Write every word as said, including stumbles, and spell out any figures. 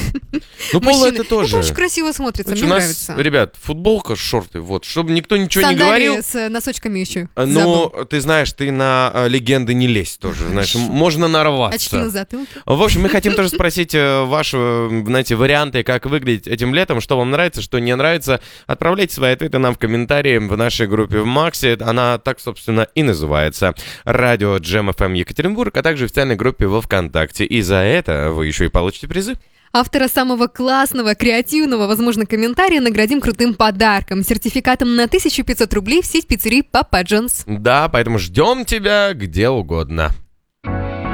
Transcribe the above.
Ну, поло это тоже. Это очень красиво смотрится, Значит, мне у нас, нравится. Ребят, футболка, шорты, вот, чтобы никто ничего Сандалии не говорил. с носочками еще. Но ты знаешь, ты на а, легенды не лезь тоже, знаешь, можно нарваться. Очки на затылке. В общем, мы хотим тоже спросить э, ваши, знаете, варианты, как выглядеть этим летом, что вам нравится, что не нравится. Отправляйте свои ответы нам в комментарии в нашей группе в Максе. Она так, собственно, и называется. Радио Джем эф эм Екатеринбург, а также в официальной группе во ВКонтакте. И за это вы еще и получите призы. Автора самого классного, креативного, возможно, комментария наградим крутым подарком. Сертификатом на тысячу пятьсот рублей в сеть пиццерий Папа Джонс. Да, поэтому ждем тебя где угодно.